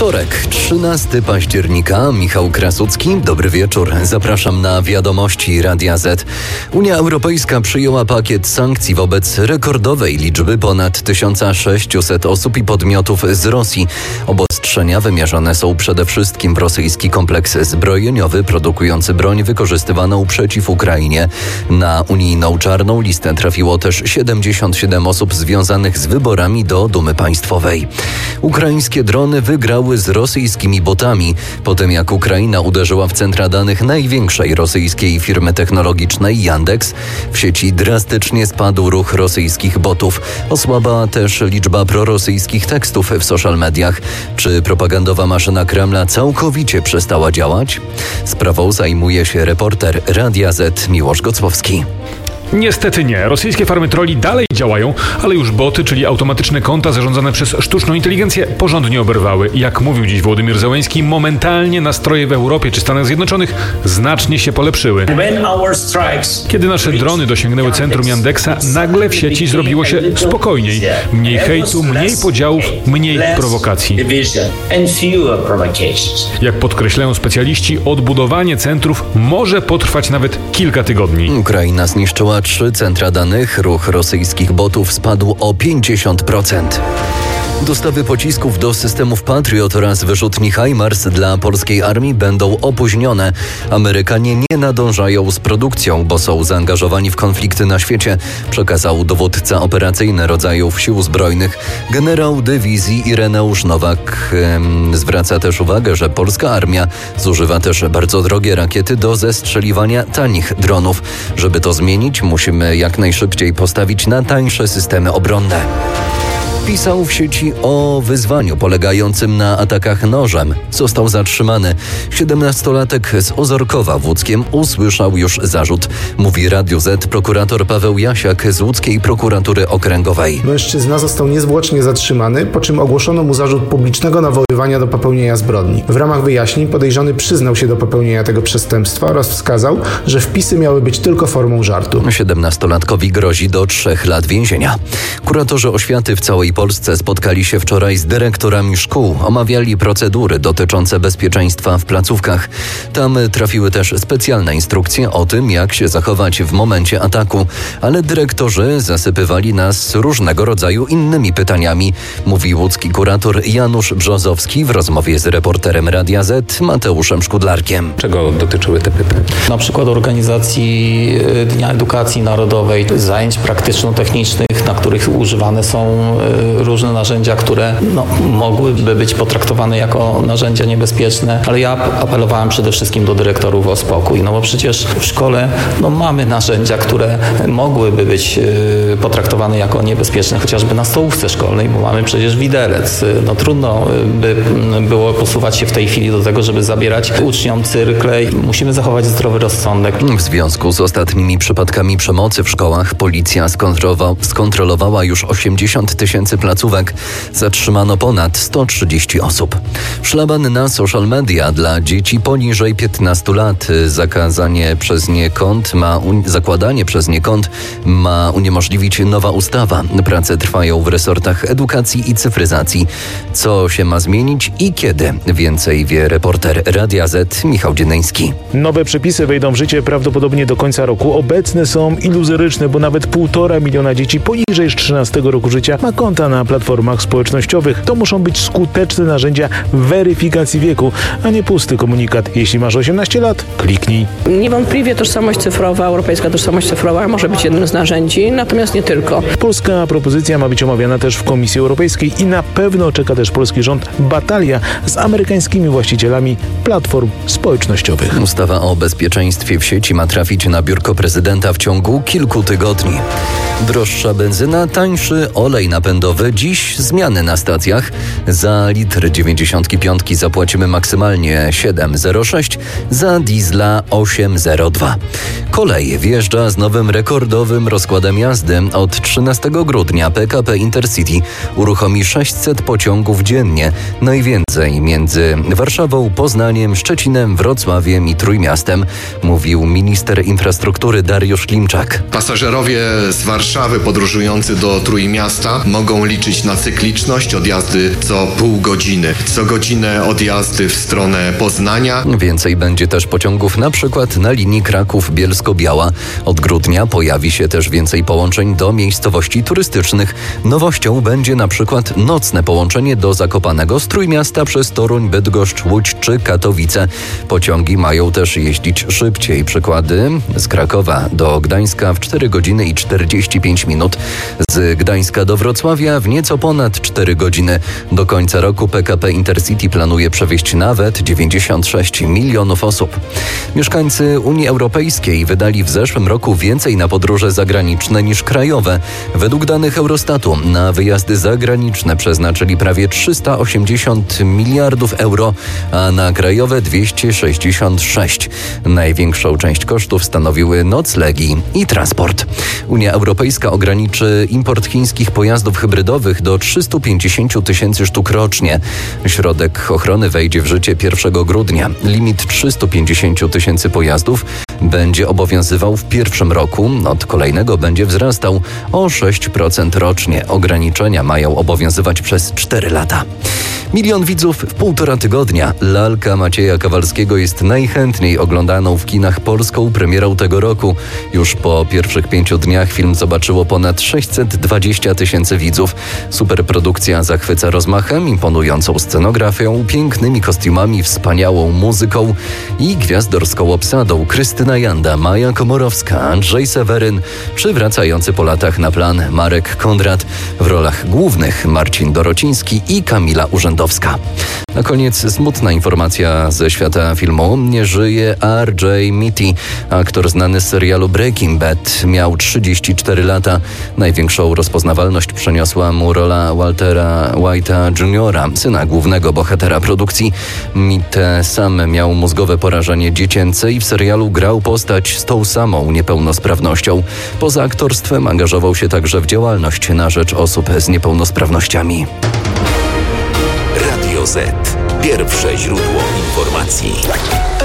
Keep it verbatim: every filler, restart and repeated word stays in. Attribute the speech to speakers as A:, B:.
A: Wtorek, trzynastego października, Michał Krasucki. Dobry wieczór. Zapraszam na wiadomości Radia Z. Unia Europejska przyjęła pakiet sankcji wobec rekordowej liczby ponad tysiąc sześćset osób i podmiotów z Rosji. Obostrzenia wymierzone są przede wszystkim w rosyjski kompleks zbrojeniowy produkujący broń wykorzystywaną przeciw Ukrainie. Na unijną czarną listę trafiło też siedemdziesiąt siedem osób związanych z wyborami do Dumy Państwowej. Ukraińskie drony wygrały z rosyjskimi botami. Po tym jak Ukraina uderzyła w centra danych największej rosyjskiej firmy technologicznej Yandex, w sieci drastycznie spadł ruch rosyjskich botów. Osłabła też liczba prorosyjskich tekstów w social mediach. Czy propagandowa maszyna Kremla całkowicie przestała działać? Sprawą zajmuje się reporter Radia Z Miłosz Gocłowski.
B: Niestety nie. Rosyjskie farmy troli dalej działają, ale już boty, czyli automatyczne konta zarządzane przez sztuczną inteligencję, porządnie oberwały. Jak mówił dziś Wołodymyr Zełenski, momentalnie nastroje w Europie czy Stanach Zjednoczonych znacznie się polepszyły. Kiedy nasze drony dosięgnęły centrum Yandexa, nagle w sieci zrobiło się spokojniej. Mniej hejtu, mniej podziałów, mniej prowokacji. Jak podkreślają specjaliści, odbudowanie centrów może potrwać nawet kilka tygodni.
A: Ukraina zniszczyła trzy centra danych, ruch rosyjskich botów spadł o pięćdziesiąt procent. Dostawy pocisków do systemów Patriot oraz wyrzutni HIMARS dla polskiej armii będą opóźnione. Amerykanie nie nadążają z produkcją, bo są zaangażowani w konflikty na świecie, przekazał dowódca operacyjny rodzajów sił zbrojnych, generał dywizji Ireneusz Nowak. Zwraca też uwagę, że polska armia zużywa też bardzo drogie rakiety do zestrzeliwania tanich dronów. Żeby to zmienić, musimy jak najszybciej postawić na tańsze systemy obronne. Pisał w sieci o wyzwaniu polegającym na atakach nożem. Został zatrzymany. siedemnastolatek z Ozorkowa w Łódzkiem usłyszał już zarzut. Mówi Radiu Z prokurator Paweł Jasiak z Łódzkiej Prokuratury Okręgowej.
C: Mężczyzna został niezwłocznie zatrzymany, po czym ogłoszono mu zarzut publicznego nawoływania do popełnienia zbrodni. W ramach wyjaśnień podejrzany przyznał się do popełnienia tego przestępstwa oraz wskazał, że wpisy miały być tylko formą żartu.
A: siedemnastolatkowi grozi do trzech lat więzienia. Kuratorzy oświaty w całej Polsce spotkali się wczoraj z dyrektorami szkół. Omawiali procedury dotyczące bezpieczeństwa w placówkach. Tam trafiły też specjalne instrukcje o tym, jak się zachować w momencie ataku. Ale dyrektorzy zasypywali nas różnego rodzaju innymi pytaniami, mówi łódzki kurator Janusz Brzozowski w rozmowie z reporterem Radia Z Mateuszem Szkudlarkiem.
D: Czego dotyczyły te pytania?
E: Na przykład organizacji Dnia Edukacji Narodowej, zajęć praktyczno-technicznych, na których używane są różne narzędzia, które no, mogłyby być potraktowane jako narzędzia niebezpieczne, ale ja apelowałem przede wszystkim do dyrektorów o spokój, no bo przecież w szkole no, mamy narzędzia, które mogłyby być y, potraktowane jako niebezpieczne, chociażby na stołówce szkolnej, bo mamy przecież widelec. No trudno by było posuwać się w tej chwili do tego, żeby zabierać uczniom cyrkle. Musimy zachować zdrowy rozsądek.
A: W związku z ostatnimi przypadkami przemocy w szkołach policja skontrolowa- skontrolowała już osiemdziesiąt tysięcy placówek. Zatrzymano ponad sto trzydzieści osób. Szlaban na social media dla dzieci poniżej piętnastu lat. Zakazanie przez nie kont ma un- zakładanie przez nie kont ma uniemożliwić nowa ustawa. Prace trwają w resortach edukacji i cyfryzacji. Co się ma zmienić i kiedy? Więcej wie reporter Radia Z Michał Dzieneński.
F: Nowe przepisy wejdą w życie prawdopodobnie do końca roku. Obecne są iluzoryczne, bo nawet półtora miliona dzieci poniżej trzynastego roku życia ma konta na platformach społecznościowych. To muszą być skuteczne narzędzia weryfikacji wieku, a nie pusty komunikat. Jeśli masz osiemnaście lat, kliknij.
G: Niewątpliwie tożsamość cyfrowa, europejska tożsamość cyfrowa może być jednym z narzędzi, natomiast nie tylko.
F: Polska propozycja ma być omawiana też w Komisji Europejskiej i na pewno czeka też polski rząd batalia z amerykańskimi właścicielami platform społecznościowych.
A: Ustawa o bezpieczeństwie w sieci ma trafić na biurko prezydenta w ciągu kilku tygodni. Droższa benzyna, tańszy olej napędowy. Dziś zmiany na stacjach. Za litr dziewięćdziesiątki piątki zapłacimy maksymalnie siedem zero sześć, za diesla osiem zero dwa. Kolej wjeżdża z nowym rekordowym rozkładem jazdy. Od trzynastego grudnia P K P Intercity uruchomi sześćset pociągów dziennie. Najwięcej między Warszawą, Poznaniem, Szczecinem, Wrocławiem i Trójmiastem, mówił minister infrastruktury Dariusz Klimczak.
H: Pasażerowie z Warszawy podróżujący do Trójmiasta mogą
D: mogą liczyć na cykliczność, odjazdy co pół godziny, co godzinę odjazdy w stronę Poznania.
A: Więcej będzie też pociągów na przykład na linii Kraków-Bielsko-Biała. Od grudnia pojawi się też więcej połączeń do miejscowości turystycznych. Nowością będzie na przykład nocne połączenie do Zakopanego z Trójmiasta przez Toruń, Bydgoszcz, Łódź czy Katowice. Pociągi mają też jeździć szybciej. Przykłady: z Krakowa do Gdańska w cztery godziny i czterdzieści pięć minut. Z Gdańska do Wrocławia w nieco ponad cztery godziny. Do końca roku P K P Intercity planuje przewieźć nawet dziewięćdziesiąt sześć milionów osób. Mieszkańcy Unii Europejskiej wydali w zeszłym roku więcej na podróże zagraniczne niż krajowe. Według danych Eurostatu na wyjazdy zagraniczne przeznaczyli prawie trzysta osiemdziesiąt miliardów euro, a na krajowe dwieście sześćdziesiąt sześć. Największą część kosztów stanowiły noclegi i transport. Unia Europejska ograniczy import chińskich pojazdów hybrydowych do trzysta pięćdziesiąt tysięcy sztuk rocznie. Środek ochrony wejdzie w życie pierwszego grudnia. Limit trzysta pięćdziesiąt tysięcy pojazdów będzie obowiązywał w pierwszym roku. Od kolejnego będzie wzrastał o sześć procent rocznie. Ograniczenia mają obowiązywać przez cztery lata. Milion widzów w półtora tygodnia. Lalka Macieja Kowalskiego jest najchętniej oglądaną w kinach polską premierą tego roku. Już po pierwszych pięciu dniach film zobaczyło ponad sześćset dwadzieścia tysięcy widzów. Superprodukcja zachwyca rozmachem, imponującą scenografią, pięknymi kostiumami, wspaniałą muzyką i gwiazdorską obsadą. Krystyna Janda, Maja Komorowska, Andrzej Seweryn, czy wracający po latach na plan Marek Kondrat. W rolach głównych Marcin Dorociński i Kamila Urzędowska. Na koniec smutna informacja ze świata filmu. Nie żyje R J Mitty. Aktor znany z serialu Breaking Bad miał trzydzieści cztery lata. Największą rozpoznawalność przyniosła mu rola Waltera White'a juniora, syna głównego bohatera produkcji. Mitty sam miał mózgowe porażenie dziecięce i w serialu grał postać z tą samą niepełnosprawnością. Poza aktorstwem angażował się także w działalność na rzecz osób z niepełnosprawnościami.
H: Radio Z. Pierwsze źródło informacji.